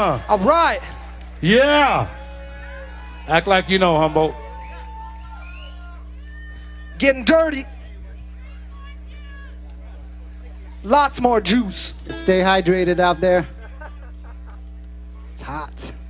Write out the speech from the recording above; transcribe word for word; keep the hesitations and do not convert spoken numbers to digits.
Uh-huh. All right. Yeah. Act like you know, Humboldt. Getting dirty. Lots more juice. Stay hydrated out there. It's hot.